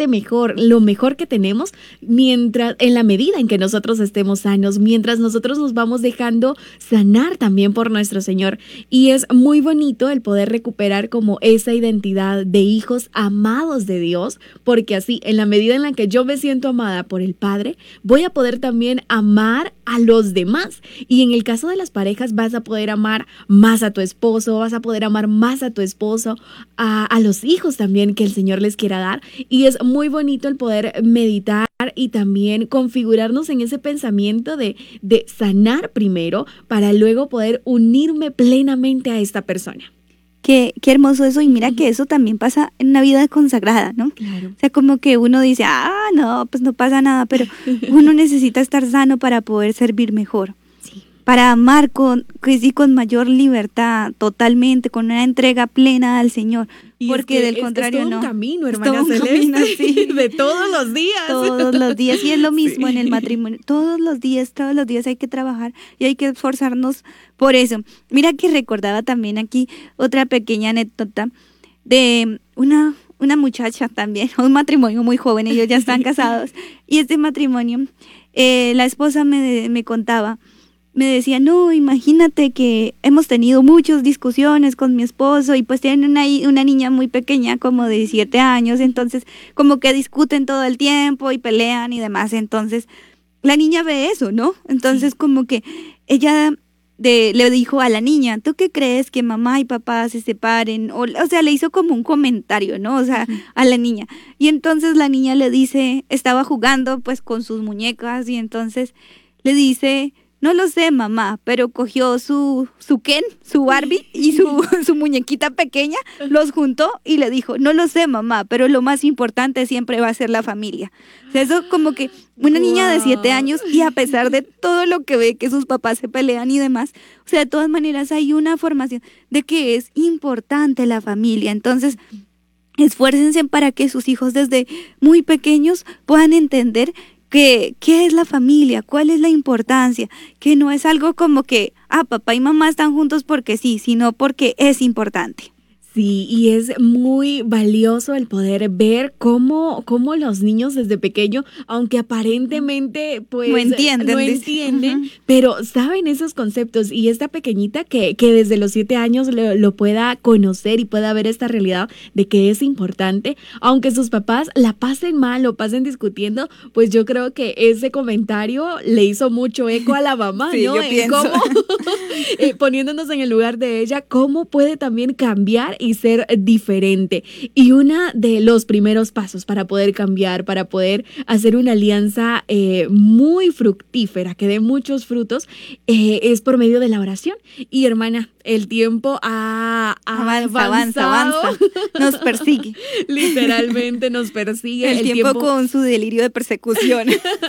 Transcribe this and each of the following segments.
darte mejor, lo mejor que tenemos, mientras, en la medida en que nosotros estemos sanos, mientras nosotros nos vamos dejando sanar también por nuestro Señor. Y es muy bonito el poder recuperar como esa identidad de hijos amados de Dios, porque así, en la medida en la que yo me siento amada por el Padre, voy a poder también amar a los demás. Y en el caso de las parejas, vas a poder amar más a tu esposo, vas a poder amar más a tu esposo, a los hijos también que el Señor les quiera dar. Y es muy bonito el poder meditar y también configurarnos en ese pensamiento de sanar primero para luego poder unirme plenamente a esta persona. Qué hermoso eso, y mira que eso también pasa en una vida consagrada, ¿no? Claro. O sea, como que uno dice, no, pues no pasa nada, pero uno necesita estar sano para poder servir mejor. Sí. Para amar con mayor libertad, totalmente, con una entrega plena al Señor. Y porque es del contrario es todo no. un camino, Es hermana todo un Celeste, camino, sí. de todos los días. Todos los días, y es lo mismo Sí. en el matrimonio. Todos los días hay que trabajar y hay que esforzarnos por eso. Mira que recordaba también aquí otra pequeña anécdota de una muchacha también, un matrimonio muy joven, ellos ya están casados, y este matrimonio, la esposa me contaba, me decía, no, imagínate que hemos tenido muchas discusiones con mi esposo y pues tienen una niña muy pequeña, como de 7 años, entonces como que discuten todo el tiempo y pelean y demás, entonces la niña ve eso, ¿no? Entonces como que ella le dijo a la niña, ¿tú qué crees que mamá y papá se separen? O sea, le hizo como un comentario, ¿no? O sea, a la niña. Y entonces la niña le dice, estaba jugando pues con sus muñecas y entonces le dice, no lo sé, mamá, pero cogió su Ken, su Barbie y su muñequita pequeña, los juntó y le dijo, no lo sé, mamá, pero lo más importante siempre va a ser la familia. O sea, eso como que una niña de 7 años, y a pesar de todo lo que ve, que sus papás se pelean y demás, o sea, de todas maneras hay una formación de que es importante la familia. Entonces, esfuércense para que sus hijos desde muy pequeños puedan entender qué es la familia, cuál es la importancia, que no es algo como que, papá y mamá están juntos porque sí, sino porque es importante. Sí, y es muy valioso el poder ver cómo los niños desde pequeño, aunque aparentemente pues no entienden, uh-huh, pero saben esos conceptos, y esta pequeñita que desde los 7 años lo pueda conocer y pueda ver esta realidad de que es importante, aunque sus papás la pasen mal o pasen discutiendo, pues yo creo que ese comentario le hizo mucho eco a la mamá, sí, ¿no? Yo pienso. Cómo, poniéndonos en el lugar de ella, cómo puede también cambiar y ser diferente. Y uno de los primeros pasos para poder cambiar, para poder hacer una alianza muy fructífera, que dé muchos frutos, es por medio de la oración. Y hermana, el tiempo ha avanza. Nos persigue. Literalmente nos persigue. El tiempo con su delirio de persecución.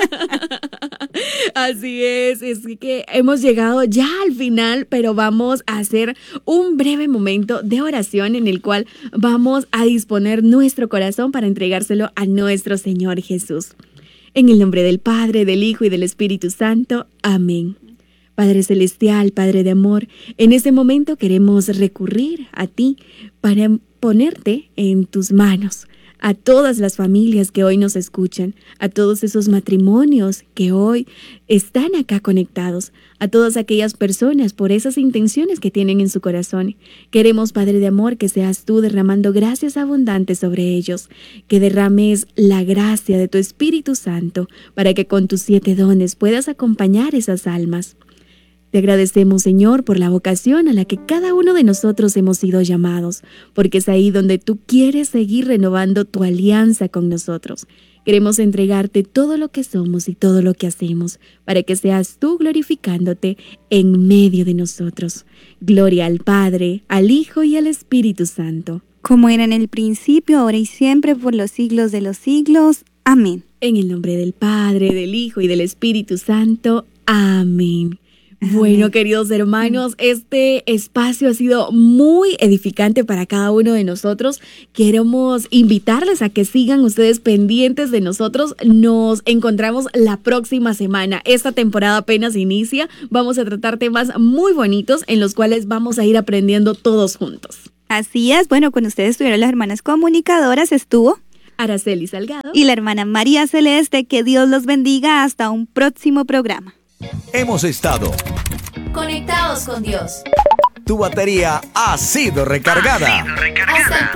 Así es que hemos llegado ya al final, pero vamos a hacer un breve momento de oración en el cual vamos a disponer nuestro corazón para entregárselo a nuestro Señor Jesús. En el nombre del Padre, del Hijo y del Espíritu Santo. Amén. Padre Celestial, Padre de amor, en este momento queremos recurrir a ti para ponerte en tus manos a todas las familias que hoy nos escuchan, a todos esos matrimonios que hoy están acá conectados, a todas aquellas personas por esas intenciones que tienen en su corazón. Queremos, Padre de amor, que seas tú derramando gracias abundantes sobre ellos, que derrames la gracia de tu Espíritu Santo para que con tus 7 dones puedas acompañar esas almas. Te agradecemos, Señor, por la vocación a la que cada uno de nosotros hemos sido llamados, porque es ahí donde tú quieres seguir renovando tu alianza con nosotros. Queremos entregarte todo lo que somos y todo lo que hacemos, para que seas tú glorificándote en medio de nosotros. Gloria al Padre, al Hijo y al Espíritu Santo. Como era en el principio, ahora y siempre, por los siglos de los siglos. Amén. En el nombre del Padre, del Hijo y del Espíritu Santo. Amén. Bueno, queridos hermanos, este espacio ha sido muy edificante para cada uno de nosotros. Queremos invitarles a que sigan ustedes pendientes de nosotros. Nos encontramos la próxima semana. Esta temporada apenas inicia. Vamos a tratar temas muy bonitos en los cuales vamos a ir aprendiendo todos juntos. Así es. Bueno, con ustedes estuvieron las hermanas comunicadoras. Estuvo Araceli Salgado y la hermana María Celeste. Que Dios los bendiga. Hasta un próximo programa. Hemos estado Conectados con Dios. Tu batería ha sido recargada. Hasta el